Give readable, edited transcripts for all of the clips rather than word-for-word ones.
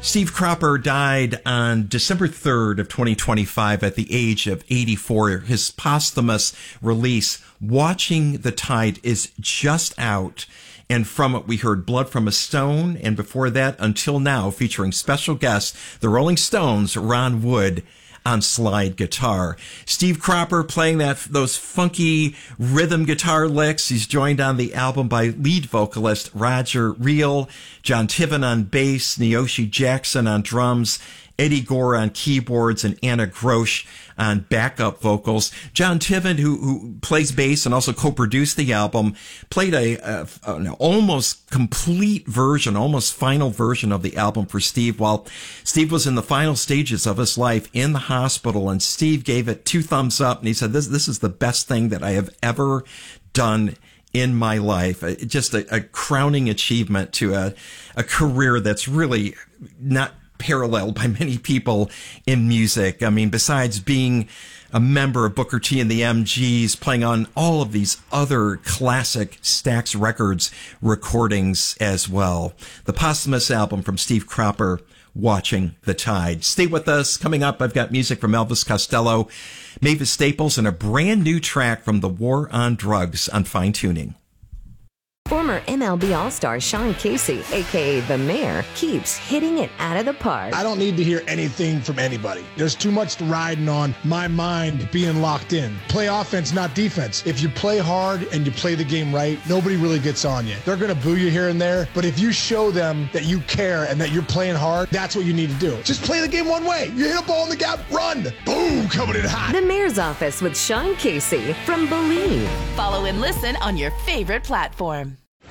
Steve Cropper died on December 3rd of 2025 at the age of 84. His posthumous release, Watching the Tide, is just out. And from it, we heard Blood from a Stone. And before that, Until Now, featuring special guest, the Rolling Stones, Ron Wood, on slide guitar. Steve Cropper playing those funky rhythm guitar licks. He's joined on the album by lead vocalist Roger Reel, John Tiven on bass, Neoshi Jackson on drums, Eddie Gore on keyboards, and Anna Grosh on backup vocals. John Tiven, who plays bass and also co-produced the album, played an almost complete version, almost final version of the album for Steve while Steve was in the final stages of his life in the hospital. And Steve gave it 2 thumbs up, and he said, this is the best thing that I have ever done in my life. Just a crowning achievement to a career that's really not paralleled by many people in music. I mean, besides being a member of Booker T and the MGs, playing on all of these other classic Stax Records recordings as well. The posthumous album from Steve Cropper, Watching the Tide. Stay with us. Coming up, I've got music from Elvis Costello, Mavis Staples, and a brand new track from The War on Drugs on Fine Tuning. Former MLB All-Star Sean Casey, a.k.a. The Mayor, keeps hitting it out of the park. I don't need to hear anything from anybody. There's too much riding on my mind being locked in. Play offense, not defense. If you play hard and you play the game right, nobody really gets on you. They're going to boo you here and there, but if you show them that you care and that you're playing hard, that's what you need to do. Just play the game one way. You hit a ball in the gap, run. Boom, coming in hot. The Mayor's Office with Sean Casey from Believe. Follow and listen on your favorite platform.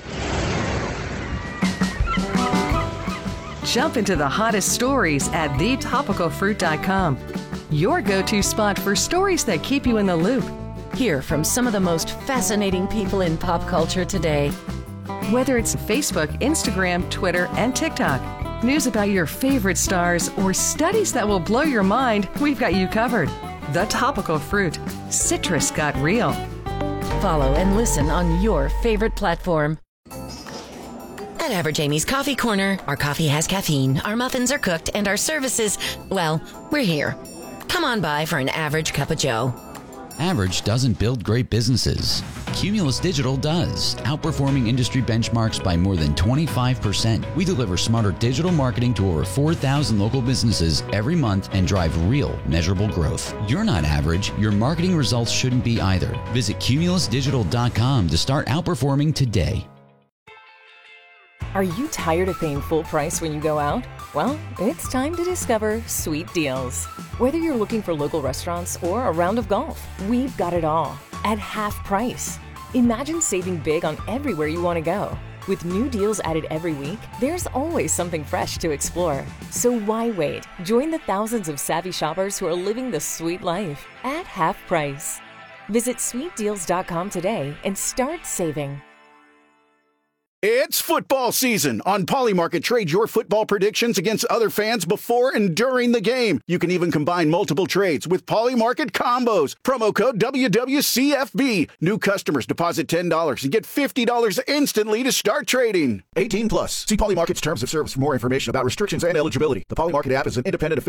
Jump into the hottest stories at thetopicalfruit.com. Your go-to spot for stories that keep you in the loop. Hear from some of the most fascinating people in pop culture today. Whether it's Facebook, Instagram, Twitter, and TikTok, news about your favorite stars, or studies that will blow your mind, we've got you covered. The Topical Fruit. Citrus got real. Follow and listen on your favorite platform. At Average Amy's Coffee Corner, our coffee has caffeine, our muffins are cooked, and our services, well, we're here. Come on by for an average cup of joe. Average doesn't build great businesses. Cumulus Digital does, outperforming industry benchmarks by more than 25%. We deliver smarter digital marketing to over 4,000 local businesses every month and drive real, measurable growth. You're not average. Your marketing results shouldn't be either. Visit cumulusdigital.com to start outperforming today. Are you tired of paying full price when you go out? Well, it's time to discover Sweet Deals. Whether you're looking for local restaurants or a round of golf, we've got it all at half price. Imagine saving big on everywhere you want to go. With new deals added every week, there's always something fresh to explore. So why wait? Join the thousands of savvy shoppers who are living the sweet life at half price. Visit sweetdeals.com today and start saving. It's football season. On Polymarket, trade your football predictions against other fans before and during the game. You can even combine multiple trades with Polymarket combos. Promo code WWCFB. New customers deposit $10 and get $50 instantly to start trading. 18 plus. See Polymarket's terms of service for more information about restrictions and eligibility. The Polymarket app is an independent